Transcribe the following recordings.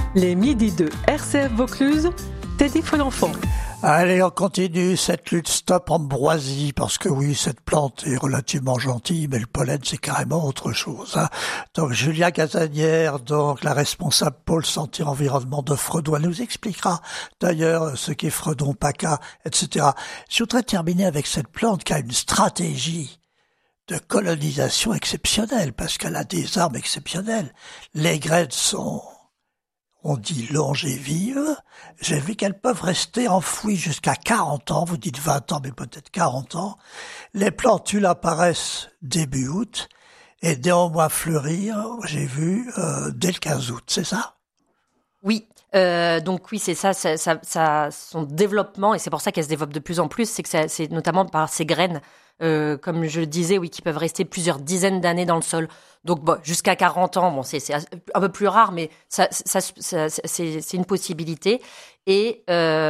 Les midis de RCF Vaucluse, Teddy Folenfant. Allez, on continue cette lutte Stop Ambroisie, parce que oui, cette plante est relativement gentille, mais le pollen, c'est carrément autre chose. Hein. Donc, Julia Casanière, donc la responsable pôle santé environnement de Fredon, elle nous expliquera d'ailleurs ce qu'est Fredon, PACA, etc. Je voudrais terminer avec cette plante qui a une stratégie de colonisation exceptionnelle, parce qu'elle a des armes exceptionnelles. Les graines sont, on dit, longévives. J'ai vu qu'elles peuvent rester enfouies jusqu'à 40 ans. Vous dites 20 ans, mais peut-être 40 ans. Les plantules apparaissent début août et néanmoins fleurir, j'ai vu, dès le 15 août. C'est ça? Oui. Donc oui, c'est ça, son développement, et c'est pour ça qu'elle se développe de plus en plus, c'est que c'est notamment par ces graines, comme je le disais, oui, qui peuvent rester plusieurs dizaines d'années dans le sol. Donc bon, jusqu'à 40 ans, bon, c'est un peu plus rare, mais c'est une possibilité. Et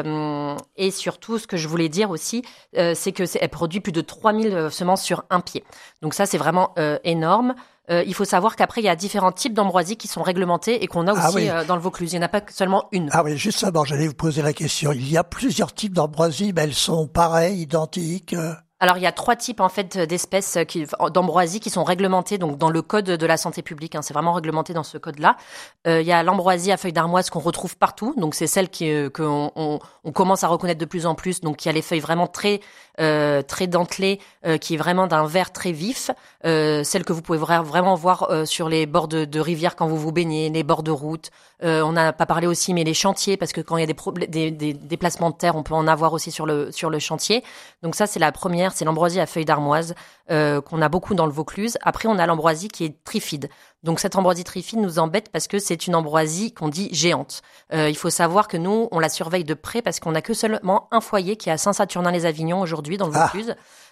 surtout, ce que je voulais dire aussi, c'est que elle produit plus de 3000 semences sur un pied. Donc ça, c'est vraiment énorme. Il faut savoir qu'après, il y a différents types d'ambroisie qui sont réglementés et qu'on a aussi dans le Vaucluse. Il n'y en a pas seulement une. Ah oui, justement, j'allais vous poser la question. Il y a plusieurs types d'ambroisie, mais elles sont pareilles, identiques. Alors, il y a 3 types en fait d'espèces d'ambroisie qui sont réglementées donc dans le code de la santé publique. Hein, c'est vraiment réglementé dans ce code-là. Il y a l'ambroisie à feuilles d'armoise qu'on retrouve partout. Donc, c'est celle qu'on commence à reconnaître de plus en plus. Donc, qui a les feuilles vraiment très dentelées, qui est vraiment d'un vert très vif. Celle que vous pouvez vraiment voir sur les bords de rivières quand vous vous baignez, les bords de route. On n'a pas parlé aussi, mais les chantiers, parce que quand il y a des déplacements de terre, on peut en avoir aussi sur le chantier. Donc ça, c'est la première, c'est l'ambroisie à feuilles d'armoise qu'on a beaucoup dans le Vaucluse. Après, on a l'ambroisie qui est trifide. Donc cette ambroisie trifide nous embête parce que c'est une ambroisie qu'on dit géante. Il faut savoir que nous, on la surveille de près parce qu'on n'a que seulement un foyer qui est à Saint-Saturnin-les-Avignon aujourd'hui dans le Vaucluse.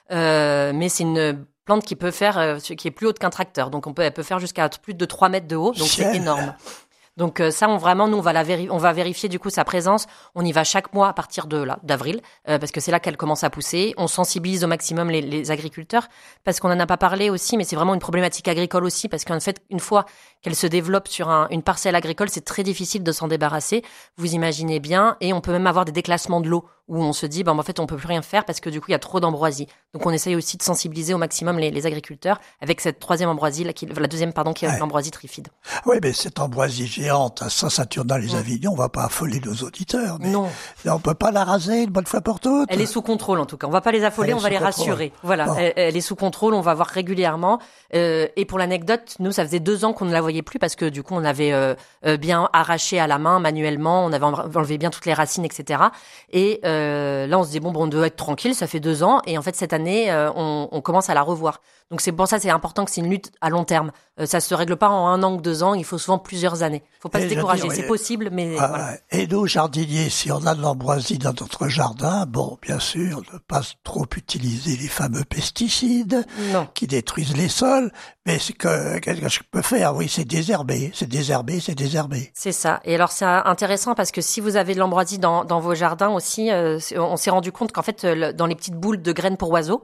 Mais c'est une plante qui peut faire, qui est plus haute qu'un tracteur. Donc elle peut faire jusqu'à plus de 3 mètres de haut. Donc c'est énorme. Donc ça, nous on va vérifier du coup sa présence. On y va chaque mois à partir d'avril, parce que c'est là qu'elle commence à pousser. On sensibilise au maximum les agriculteurs, parce qu'on en a pas parlé aussi, mais c'est vraiment une problématique agricole aussi, parce qu'en fait, une fois qu'elle se développe sur une parcelle agricole, c'est très difficile de s'en débarrasser. Vous imaginez bien, et on peut même avoir des déclassements de l'eau où on se dit, en fait, on peut plus rien faire parce que du coup, il y a trop d'ambroisie. Donc, on essaye aussi de sensibiliser au maximum les agriculteurs avec cette troisième ambroisie, qui est l'ambroisie trifide. Oui, mais cette ambroisie géante à Saint-Saturnin-les-Avignon, on va pas affoler nos auditeurs. Mais non. On peut pas la raser une bonne fois pour toutes. Elle est sous contrôle, en tout cas. On va pas les affoler, on va les rassurer. Voilà. Bon. Elle est sous contrôle, on va voir régulièrement. Et pour l'anecdote, nous, ça faisait 2 ans qu'on ne la voyait plus parce que du coup, on avait bien arraché à la main, manuellement, on avait enlevé bien toutes les racines, etc. Et là, on se dit on doit être tranquille, ça fait 2 ans. Et en fait, cette année, on commence à la revoir. Donc c'est pour ça, c'est important que c'est une lutte à long terme. Ça se règle pas en 1 an ou 2 ans, il faut souvent plusieurs années. Faut pas se décourager, c'est possible, mais voilà. Et nous, jardiniers, si on a de l'ambroisie dans notre jardin, bien sûr, ne pas trop utiliser les fameux pesticides qui détruisent les sols. Mais qu'est-ce que je peux faire? Oui, c'est désherber. C'est ça. Et alors, c'est intéressant parce que si vous avez de l'ambroisie dans vos jardins aussi, on s'est rendu compte qu'en fait, dans les petites boules de graines pour oiseaux,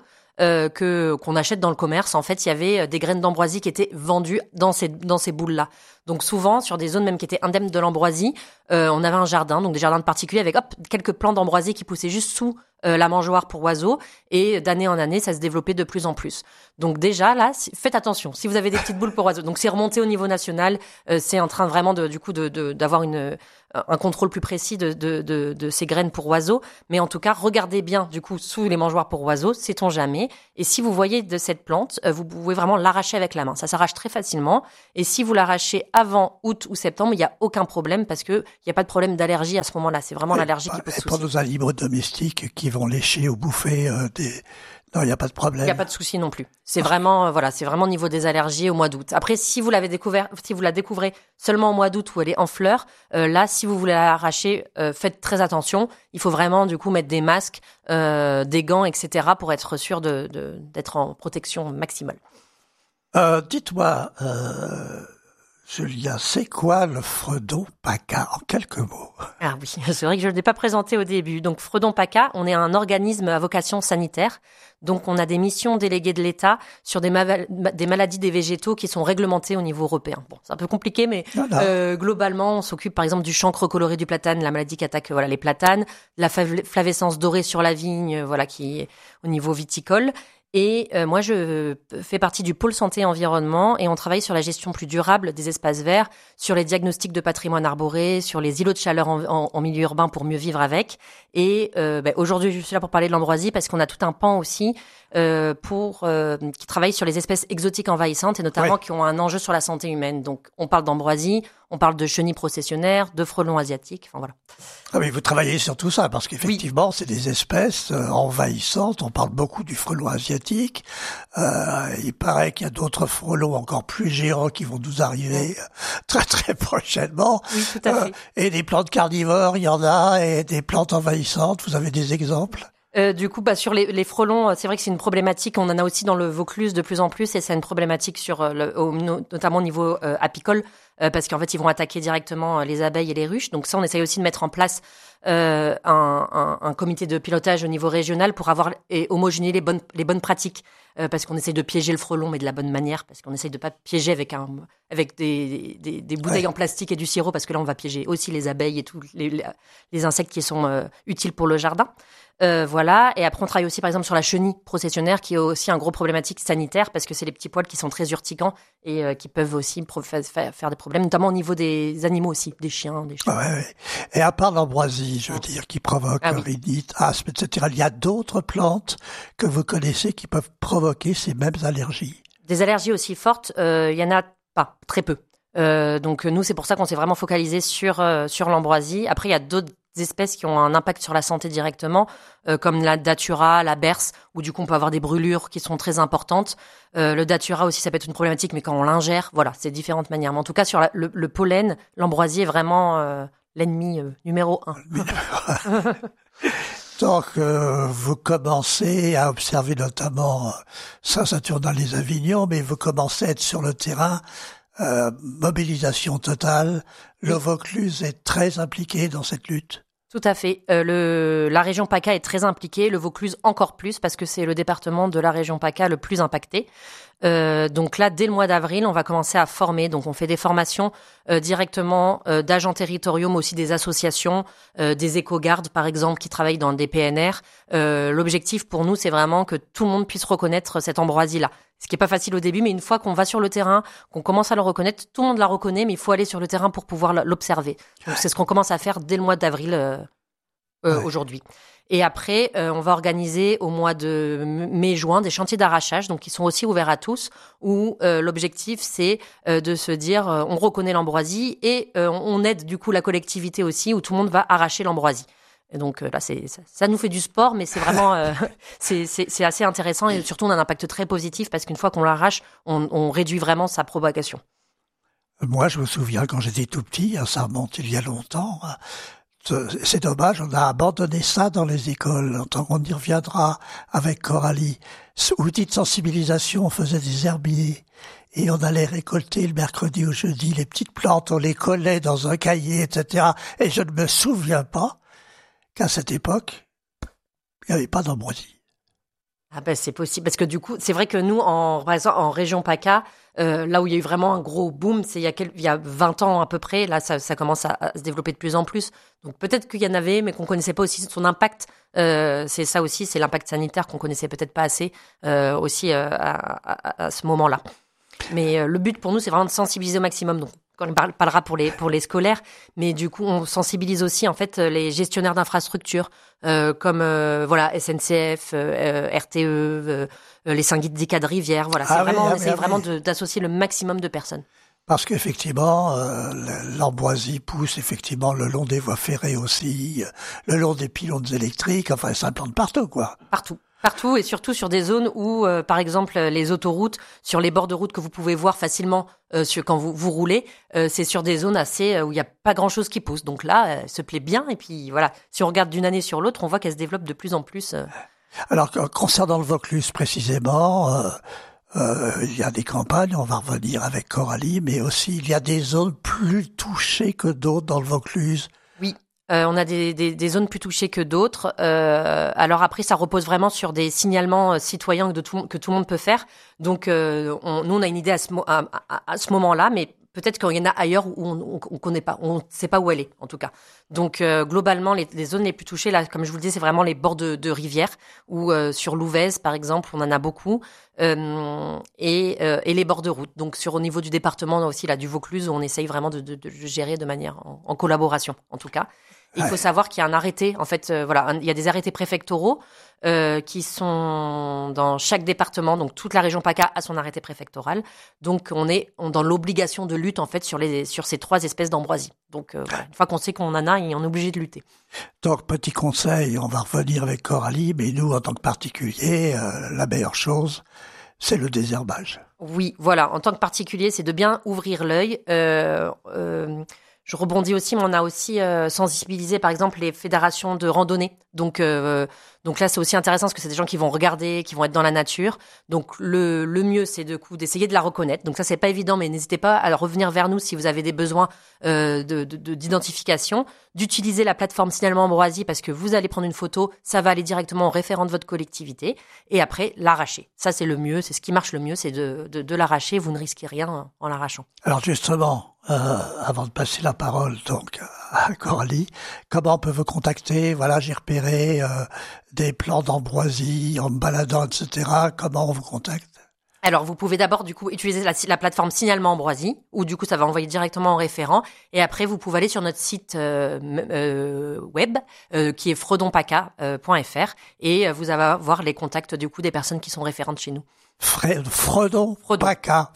qu'on achète dans le commerce, en fait, il y avait des graines d'ambroisie qui étaient vendues dans ces boules-là. Donc souvent, sur des zones même qui étaient indemnes de l'ambroisie, on avait un jardin, donc des jardins de particuliers avec quelques plants d'ambroisie qui poussaient juste sous la mangeoire pour oiseaux, et d'année en année, ça se développait de plus en plus. Donc déjà, là, faites attention. Si vous avez des petites boules pour oiseaux, donc c'est remonté au niveau national, c'est en train vraiment d'avoir un contrôle plus précis de ces graines pour oiseaux. Mais en tout cas, regardez bien, du coup, sous les mangeoires pour oiseaux, sait-on jamais. Et si vous voyez de cette plante, vous pouvez vraiment l'arracher avec la main. Ça s'arrache très facilement. Et si vous l'arrachez avant août ou septembre, il n'y a aucun problème parce que il n'y a pas de problème d'allergie à ce moment-là. C'est vraiment l'allergie qui peut se soucier. Pour nos animaux domestiques qui vont lécher ou bouffer non, il n'y a pas de problème. Il n'y a pas de souci non plus. C'est vraiment, c'est vraiment au niveau des allergies au mois d'août. Après, si vous la découvrez seulement au mois d'août où elle est en fleurs, là, si vous voulez l'arracher, faites très attention. Il faut vraiment, du coup, mettre des masques, des gants, etc. pour être sûr d'être en protection maximale. Dites-moi, Julien, c'est quoi le Fredon PACA en quelques mots? Ah oui, c'est vrai que je ne l'ai pas présenté au début. Donc Fredon PACA, on est un organisme à vocation sanitaire. Donc on a des missions déléguées de l'État sur des maladies des végétaux qui sont réglementées au niveau européen. Bon, c'est un peu compliqué, mais globalement, on s'occupe par exemple du chancre coloré du platane, la maladie qui attaque les platanes, la flavescence dorée sur la vigne, qui est au niveau viticole. Et moi, je fais partie du pôle santé et environnement et on travaille sur la gestion plus durable des espaces verts, sur les diagnostics de patrimoine arboré, sur les îlots de chaleur en milieu urbain pour mieux vivre avec. Et aujourd'hui, je suis là pour parler de l'ambroisie parce qu'on a tout un pan aussi qui travaille sur les espèces exotiques envahissantes et notamment qui ont un enjeu sur la santé humaine. Donc, on parle d'ambroisie, on parle de chenilles processionnaires, de frelons asiatiques, enfin voilà. Ah mais vous travaillez sur tout ça parce qu'effectivement, c'est des espèces envahissantes. On parle beaucoup du frelon asiatique. Il paraît qu'il y a d'autres frelons encore plus géants qui vont nous arriver très très prochainement. Oui, tout à fait. Et des plantes carnivores, il y en a, et des plantes envahissantes. Vous avez des exemples? Du coup, sur les frelons, c'est vrai que c'est une problématique. On en a aussi dans le Vaucluse de plus en plus, et c'est une problématique notamment au niveau apicole, parce qu'en fait, ils vont attaquer directement les abeilles et les ruches. Donc ça, on essaye aussi de mettre en place un comité de pilotage au niveau régional pour avoir et homogénéiser les bonnes pratiques, parce qu'on essaye de piéger le frelon, mais de la bonne manière, parce qu'on essaye de pas piéger avec des bouteilles en plastique et du sirop, parce que là, on va piéger aussi les abeilles et tous les insectes qui sont utiles pour le jardin. Et après on travaille aussi par exemple sur la chenille processionnaire qui est aussi un gros problématique sanitaire parce que c'est les petits poils qui sont très urticants et qui peuvent aussi faire des problèmes, notamment au niveau des animaux aussi, des chiens, des chiens. Ouais. Et à part l'ambroisie, je veux dire, qui provoque rhinite, asthme, etc., il y a d'autres plantes que vous connaissez qui peuvent provoquer ces mêmes allergies? Des allergies aussi fortes, il y en a pas, très peu. Donc nous, c'est pour ça qu'on s'est vraiment focalisé sur l'ambroisie. Après, il y a d'autres espèces qui ont un impact sur la santé directement, comme la datura, la berce, où du coup on peut avoir des brûlures qui sont très importantes. Le datura aussi, ça peut être une problématique, mais quand on l'ingère, voilà, c'est différentes manières. Mais en tout cas, sur le pollen, l'ambroisie est vraiment l'ennemi numéro 1. Donc, vous commencez à observer notamment, ça tourne dans les Avignons, mais vous commencez à être sur le terrain, mobilisation totale. Le Vaucluse est très impliqué dans cette lutte. Tout à fait. La région PACA est très impliquée, le Vaucluse encore plus, parce que c'est le département de la région PACA le plus impacté. Donc là, dès le mois d'avril, on va commencer à former. Donc on fait des formations directement d'agents territoriaux, mais aussi des associations, des éco-gardes par exemple, qui travaillent dans des PNR. L'objectif pour nous, c'est vraiment que tout le monde puisse reconnaître cette ambroisie-là. Ce qui est pas facile au début, mais une fois qu'on va sur le terrain, qu'on commence à le reconnaître, tout le monde la reconnaît, mais il faut aller sur le terrain pour pouvoir l'observer. Donc c'est ce qu'on commence à faire dès le mois d'avril aujourd'hui. Et après, on va organiser au mois de mai-juin des chantiers d'arrachage, donc qui sont aussi ouverts à tous, où l'objectif c'est de se dire on reconnaît l'ambroisie et on aide du coup la collectivité aussi, où tout le monde va arracher l'ambroisie. Et donc là, ça nous fait du sport, mais c'est vraiment c'est assez intéressant et surtout on a un impact très positif parce qu'une fois qu'on l'arrache, on réduit vraiment sa propagation. Moi, je me souviens quand j'étais tout petit, ça remonte il y a longtemps. C'est dommage, on a abandonné ça dans les écoles. On y reviendra avec Coralie. Outil de sensibilisation, on faisait des herbiers. Et on allait récolter le mercredi ou jeudi les petites plantes, on les collait dans un cahier, etc. Et je ne me souviens pas qu'à cette époque, il n'y avait pas d'ambroisie. Ah ben c'est possible, parce que du coup, c'est vrai que nous, par exemple, en région PACA, là où il y a eu vraiment un gros boom, c'est il y a 20 ans à peu près, là ça commence à se développer de plus en plus. Donc peut-être qu'il y en avait, mais qu'on connaissait pas aussi son impact. C'est ça aussi, c'est l'impact sanitaire qu'on connaissait peut-être pas assez aussi à ce moment-là. Mais le but pour nous, c'est vraiment de sensibiliser au maximum. Donc on parlera pour les scolaires, mais du coup on sensibilise aussi en fait les gestionnaires d'infrastructures comme SNCF, RTE, les syndicats de rivière. Voilà, on essaie vraiment d'associer le maximum de personnes. Parce qu'effectivement, l'ambroisie pousse effectivement le long des voies ferrées aussi, le long des pylônes électriques. Enfin, ça plante partout, quoi. Partout et surtout sur des zones où, par exemple, les autoroutes, sur les bords de route que vous pouvez voir facilement quand vous roulez, c'est sur des zones assez où il n'y a pas grand-chose qui pousse. Donc là, elle se plaît bien. Et puis voilà, si on regarde d'une année sur l'autre, on voit qu'elle se développe de plus en plus. Alors, concernant le Vaucluse précisément, Il y a des campagnes, on va revenir avec Coralie, mais aussi il y a des zones plus touchées que d'autres dans le Vaucluse. Oui, on a des zones plus touchées que d'autres. Alors après, ça repose vraiment sur des signalements citoyens que tout le monde peut faire. Donc, nous, on a une idée à ce moment-là, mais peut-être qu'il y en a ailleurs où on connaît pas, on ne sait pas où elle est, en tout cas. Donc, globalement, les zones les plus touchées, là, comme je vous le dis, c'est vraiment les bords de rivières, ou sur l'Ouvèze, par exemple, on en a beaucoup, et les bords de route. Donc, au niveau du département, aussi, là, du Vaucluse, on essaye vraiment de gérer de manière en collaboration, en tout cas. Il faut savoir qu'il y a un arrêté, en fait, il y a des arrêtés préfectoraux qui sont dans chaque département, donc toute la région PACA a son arrêté préfectoral. Donc on est dans l'obligation de lutte en fait sur ces 3 espèces d'ambroisie. Donc une fois qu'on sait qu'on en a, on est obligé de lutter. Donc petit conseil, on va revenir avec Coralie, mais nous en tant que particulier, la meilleure chose, c'est le désherbage. Oui, voilà, en tant que particulier, c'est de bien ouvrir l'œil. Je rebondis aussi, mais on a aussi sensibilisé, par exemple, les fédérations de randonnée. Donc là, c'est aussi intéressant parce que c'est des gens qui vont regarder, qui vont être dans la nature. Donc le mieux, c'est d'essayer de la reconnaître. Donc ça, c'est pas évident, mais n'hésitez pas à revenir vers nous si vous avez des besoins d'identification, d'utiliser la plateforme Signalement Ambroisie parce que vous allez prendre une photo, ça va aller directement au référent de votre collectivité et après l'arracher. Ça, c'est le mieux, c'est ce qui marche le mieux, c'est de l'arracher. Vous ne risquez rien en l'arrachant. Alors justement, avant de passer la parole donc à Coralie, comment on peut vous contacter? Voilà, j'ai repéré des plants d'ambroisie en me baladant, etc. Comment on vous contacte? Alors, vous pouvez d'abord, du coup, utiliser la plateforme Signalement Ambroisie, où, du coup, ça va envoyer directement au référent. Et après, vous pouvez aller sur notre site web, qui est fredonpaca.fr, et vous allez voir les contacts, du coup, des personnes qui sont référentes chez nous. Fredonpaca.fr.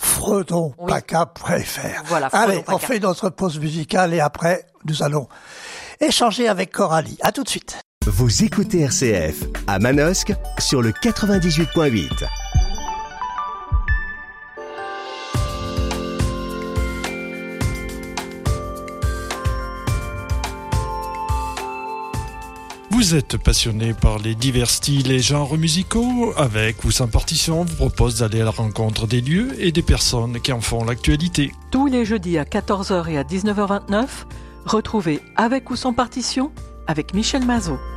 Voilà, allez, on fait notre pause musicale et après, nous allons échanger avec Coralie. À tout de suite. Vous écoutez RCF à Manosque sur le 98.8. Vous êtes passionné par les divers styles et genres musicaux? Avec ou sans partition, on vous propose d'aller à la rencontre des lieux et des personnes qui en font l'actualité. Tous les jeudis à 14h et à 19h29, retrouvez Avec ou sans partition avec Michel Mazot.